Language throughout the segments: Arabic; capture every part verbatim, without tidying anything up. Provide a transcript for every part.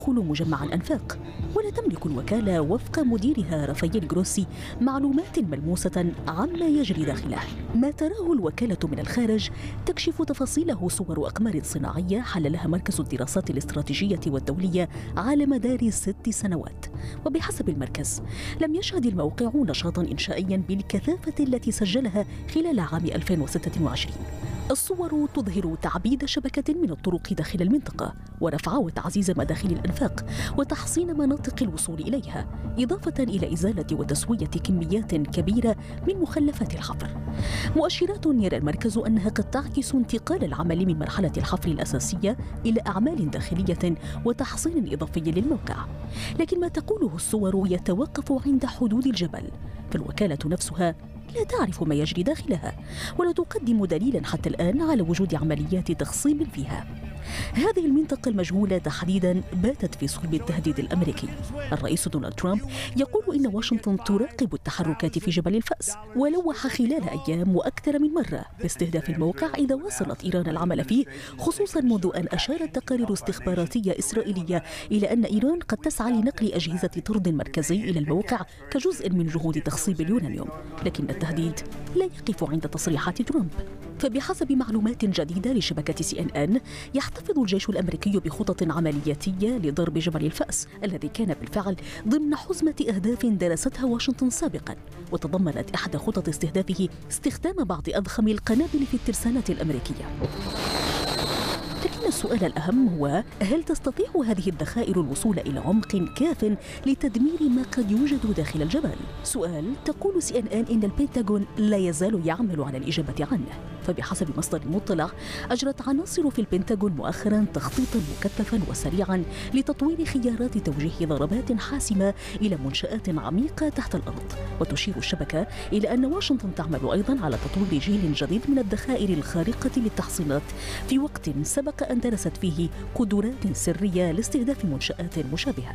يدخل مجمع الأنفاق، ولا تملك الوكالة وفق مديرها رافائيل جروسي معلومات ملموسة عما يجري داخله. ما تراه الوكالة من الخارج تكشف تفاصيله صور أقمار صناعية حللها مركز الدراسات الاستراتيجية والدولية على مدار ست سنوات. وبحسب المركز لم يشهد الموقع نشاطا إنشائيا بالكثافة التي سجلها خلال عام ألفين وستة وعشرين. الصور تظهر تعبيد شبكة من الطرق داخل المنطقة ورفع وتعزيز مداخل الأنفاق وتحصين مناطق الوصول إليها، إضافة إلى إزالة وتسوية كميات كبيرة من مخلفات الحفر. مؤشرات يرى المركز أنها قد تعكس انتقال العمل من مرحلة الحفر الأساسية إلى أعمال داخلية وتحصين إضافي للموقع. لكن ما تقوله الصور يتوقف عند حدود الجبل، فالوكالة نفسها لا تعرف ما يجري داخلها ولا تقدم دليلا حتى الآن على وجود عمليات تخصيب فيها. هذه المنطقة المجهولة تحديدا باتت في صلب التهديد الأمريكي. الرئيس دونالد ترامب يقول إن واشنطن تراقب التحركات في جبل الفأس، ولوح خلال أيام وأكثر من مرة باستهداف الموقع إذا واصلت إيران العمل فيه، خصوصا منذ أن أشارت تقارير استخباراتية إسرائيلية إلى أن إيران قد تسعى لنقل أجهزة طرد مركزي إلى الموقع كجزء من جهود تخصيب اليورانيوم. لكن التهديد لا يقف عند تصريحات ترامب، فبحسب معلومات جديدة لشبكة سي إن إن يحتفظ الجيش الأمريكي بخطط عملياتية لضرب جبل الفأس الذي كان بالفعل ضمن حزمة أهداف درستها واشنطن سابقا، وتضمنت إحدى خطط استهدافه استخدام بعض أضخم القنابل في الترسانات الأمريكية. لكن السؤال الأهم هو: هل تستطيع هذه الذخائر الوصول إلى عمق كاف لتدمير ما قد يوجد داخل الجبل؟ سؤال تقول سي إن إن إن البنتاغون لا يزال يعمل على الإجابة عنه. فبحسب مصدر مطلع، أجرت عناصر في البنتاغون مؤخرا تخطيطا مكثفا وسريعا لتطوير خيارات توجيه ضربات حاسمة إلى منشآت عميقة تحت الأرض. وتشير الشبكة إلى أن واشنطن تعمل أيضا على تطوير جيل جديد من الذخائر الخارقة للتحصينات في وقت سبق أن درست فيه قدرات سرية لاستهداف منشآت مشابهة.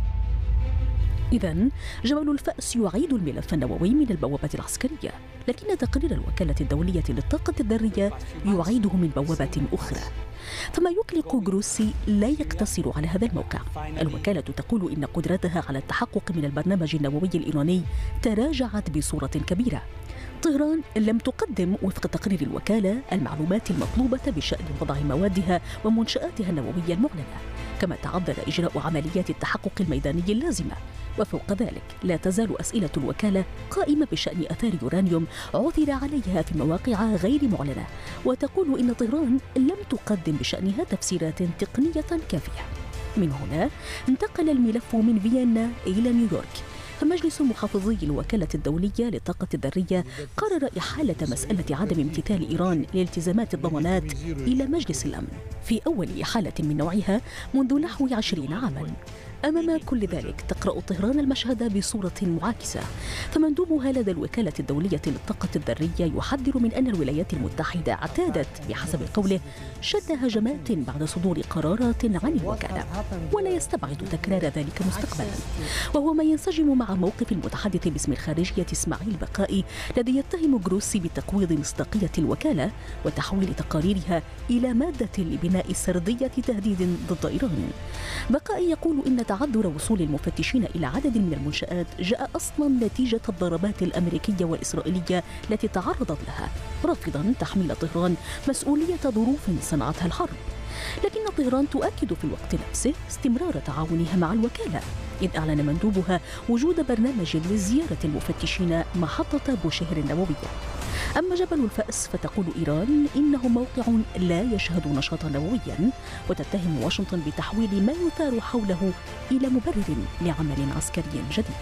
إذن جبل الفأس يعيد الملف النووي من البوابة العسكرية، لكن تقرير الوكالة الدولية للطاقة الذرية يعيده من بوابة أخرى. فما يقلق جروسي لا يقتصر على هذا الموقع. الوكالة تقول إن قدرتها على التحقق من البرنامج النووي الإيراني تراجعت بصورة كبيرة. طهران لم تقدم وفق تقرير الوكالة المعلومات المطلوبة بشأن وضع موادها ومنشآتها النووية المعلنة، كما تعذر إجراء عمليات التحقق الميداني اللازمة. وفوق ذلك لا تزال أسئلة الوكالة قائمة بشأن آثار يورانيوم عثر عليها في مواقع غير معلنة، وتقول إن طهران لم تقدم بشأنها تفسيرات تقنية كافية. من هنا انتقل الملف من فيينا إلى نيويورك، فمجلس محافظي الوكالة الدولية للطاقة الذرية قرر إحالة مسألة عدم امتثال إيران لالتزامات الضمانات إلى مجلس الأمن في أول إحالة من نوعها منذ نحو عشرين عاماً. أمام كل ذلك تقرأ طهران المشهد بصورة معاكسة، فمندوبها لدى الوكالة الدولية للطاقة الذرية يحذر من أن الولايات المتحدة اعتادت بحسب قوله شن هجمات بعد صدور قرارات عن الوكالة، ولا يستبعد تكرار ذلك مستقبلا، وهو ما ينسجم مع موقف المتحدث باسم الخارجية إسماعيل بقائي الذي يتهم جروسي بتقويض مصداقية الوكالة وتحويل تقاريرها إلى مادة لبناء سردية تهديد ضد إيران. بقائي يقول إن تعذر وصول المفتشين إلى عدد من المنشآت جاء أصلا نتيجة الضربات الأمريكية والإسرائيلية التي تعرضت لها، رافضا تحميل طهران مسؤولية ظروف صنعتها الحرب. لكن طهران تؤكد في الوقت نفسه استمرار تعاونها مع الوكالة، إذ أعلن مندوبها وجود برنامج لزيارة المفتشين محطة بوشهر النووية. أما جبل الفأس فتقول إيران إنه موقع لا يشهد نشاطا نوويا، وتتهم واشنطن بتحويل ما يثار حوله إلى مبرر لعمل عسكري جديد.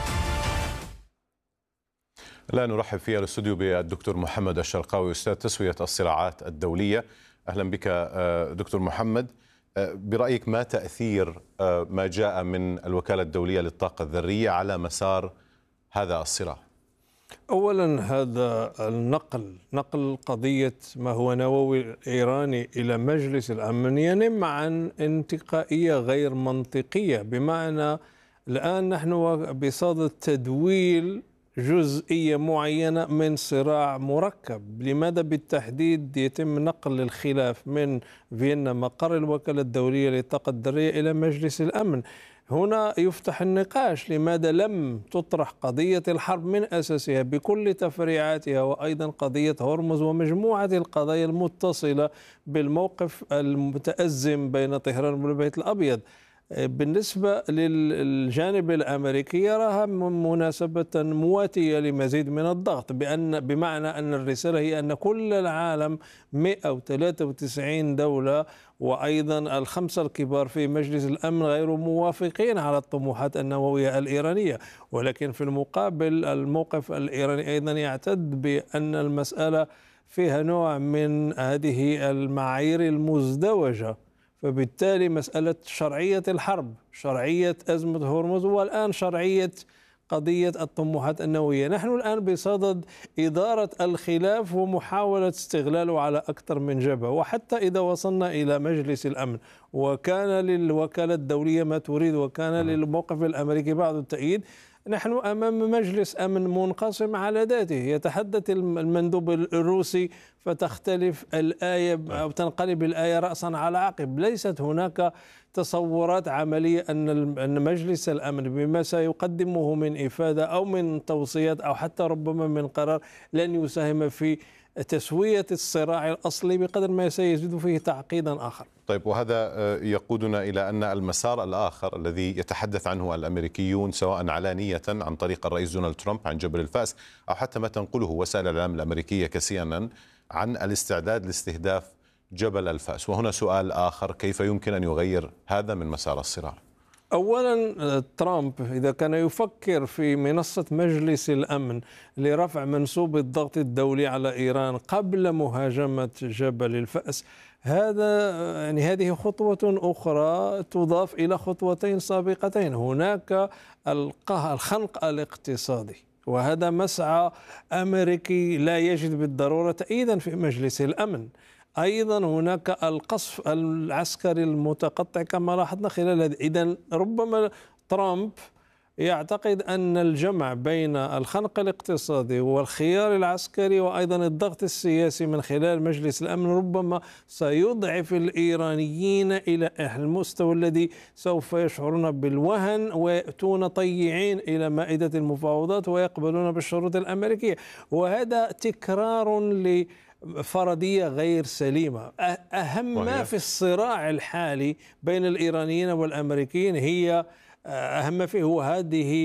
لا نرحب في الاستوديو بالدكتور محمد الشرقاوي، أستاذ تسوية الصراعات الدولية. أهلا بك دكتور محمد. برأيك ما تأثير ما جاء من الوكالة الدولية للطاقة الذرية على مسار هذا الصراع؟ أولا هذا النقل نقل قضية ما هو نووي إيراني إلى مجلس الأمن ينم عن انتقائية غير منطقية، بمعنى الآن نحن بصدد تدويل جزئية معينة من صراع مركب. لماذا بالتحديد يتم نقل الخلاف من فيينا مقر الوكالة الدولية للطاقة الذرية إلى مجلس الأمن؟ هنا يفتح النقاش، لماذا لم تطرح قضية الحرب من أساسها بكل تفريعاتها، وأيضا قضية هرمز ومجموعة القضايا المتصلة بالموقف المتأزم بين طهران والبيت الأبيض؟ بالنسبة للجانب الأمريكي يراها مناسبة مواتية لمزيد من الضغط، بأن بمعنى أن الرسالة هي أن كل العالم مئة وثلاثة وتسعين دولة وأيضا الخمسة الكبار في مجلس الأمن غير موافقين على الطموحات النووية الإيرانية، ولكن في المقابل الموقف الإيراني أيضا يعتد بأن المسألة فيها نوع من هذه المعايير المزدوجة، فبالتالي مسألة شرعية الحرب، شرعية أزمة هرمز، والآن شرعية قضية الطموحات النووية. نحن الآن بصدد إدارة الخلاف ومحاولة استغلاله على أكثر من جبهة، وحتى إذا وصلنا إلى مجلس الأمن وكان للوكالة الدولية ما تريد وكان للموقف الأمريكي بعض التأييد، نحن أمام مجلس أمن منقسم على ذاته. يتحدث المندوب الروسي فتختلف الآية أو تنقلب الآية رأسا على عقب. ليست هناك تصورات عملية أن مجلس الأمن بما سيقدمه من إفادة أو من توصيات أو حتى ربما من قرار لن يساهم في تسوية الصراع الأصلي بقدر ما سيزيد فيه تعقيدا آخر. طيب، وهذا يقودنا إلى أن المسار الآخر الذي يتحدث عنه الأمريكيون سواء علانية عن طريق الرئيس دونالد ترامب عن جبل الفأس أو حتى ما تنقله وسائل الإعلام الأمريكية كسي إن إن عن الاستعداد لاستهداف جبل الفأس. وهنا سؤال آخر، كيف يمكن أن يغير هذا من مسار الصراع؟ أولا ترامب إذا كان يفكر في منصة مجلس الأمن لرفع منسوب الضغط الدولي على إيران قبل مهاجمة جبل الفأس، هذا يعني هذه خطوة أخرى تضاف إلى خطوتين سابقتين. هناك الخنق الاقتصادي، وهذا مسعى أمريكي لا يجد بالضرورة تأييدا في مجلس الأمن. أيضا هناك القصف العسكري المتقطع كما لاحظنا خلال هذا. إذن ربما ترامب يعتقد أن الجمع بين الخنق الاقتصادي والخيار العسكري وأيضا الضغط السياسي من خلال مجلس الأمن ربما سيضعف الإيرانيين إلى المستوى الذي سوف يشعرون بالوهن ويأتون طيعين إلى مائدة المفاوضات ويقبلون بالشروط الأمريكية، وهذا تكرار ل فرضية غير سليمة. أهم ما في الصراع الحالي بين الإيرانيين والأمريكيين هي أهم ما فيه هو هذه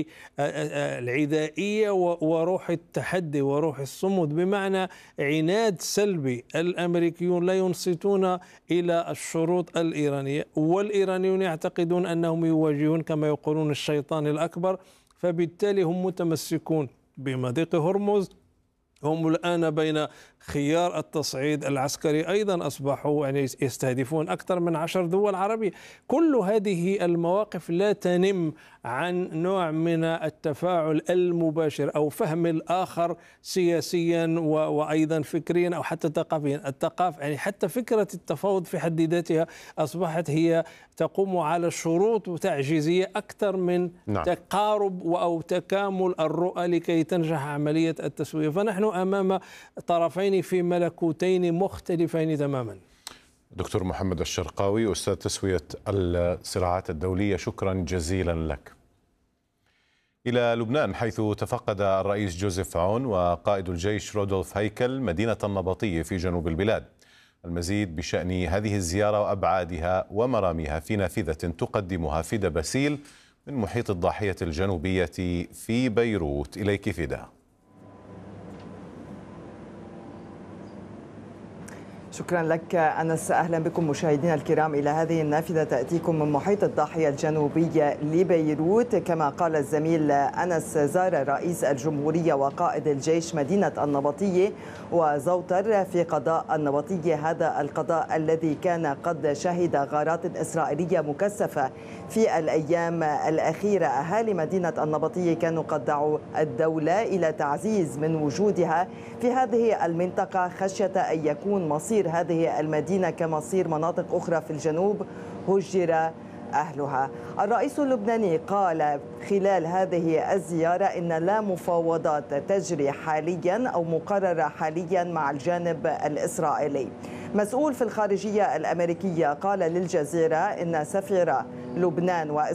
العدائية وروح التحدي وروح الصمود، بمعنى عناد سلبي. الأمريكيون لا ينصتون إلى الشروط الإيرانية، والإيرانيون يعتقدون أنهم يواجهون كما يقولون الشيطان الأكبر، فبالتالي هم متمسكون بمضيق هرمز. هم الآن بين خيار التصعيد العسكري، أيضا أصبحوا يعني يستهدفون أكثر من عشر دول عربية. كل هذه المواقف لا تنم عن نوع من التفاعل المباشر أو فهم الآخر سياسيا وأيضا فكريا أو حتى ثقافيا. الثقافة يعني حتى فكرة التفاوض في حد ذاتها أصبحت هي تقوم على شروط تعجيزية أكثر من نعم. تقارب أو تكامل الرؤى لكي تنجح عملية التسوية. فنحن أمام طرفين في ملكوتين مختلفين تماما. دكتور محمد الشرقاوي، أستاذ تسوية الصراعات الدولية، شكرا جزيلا لك. إلى لبنان، حيث تفقد الرئيس جوزيف عون وقائد الجيش رودولف هيكل مدينة النبطية في جنوب البلاد. المزيد بشأن هذه الزيارة وأبعادها ومراميها في نافذة تقدمها فدا باسيل من محيط الضاحية الجنوبية في بيروت. إليك فدا. شكرا لك أنس. أهلا بكم مشاهدينا الكرام إلى هذه النافذة تأتيكم من محيط الضاحية الجنوبية لبيروت. كما قال الزميل أنس، زار رئيس الجمهورية وقائد الجيش مدينة النبطية وزوتر في قضاء النبطية، هذا القضاء الذي كان قد شهد غارات إسرائيلية مكثفة في الأيام الأخيرة. أهالي مدينة النبطية كانوا قد دعوا الدولة إلى تعزيز من وجودها في هذه المنطقة خشية أن يكون مصير هذه المدينة كمصير مناطق أخرى في الجنوب هجر أهلها. الرئيس اللبناني قال خلال هذه الزيارة إن لا مفاوضات تجري حاليا أو مقررة حاليا مع الجانب الإسرائيلي. مسؤول في الخارجية الأمريكية قال للجزيرة إن سفير لبنان وإسرائيل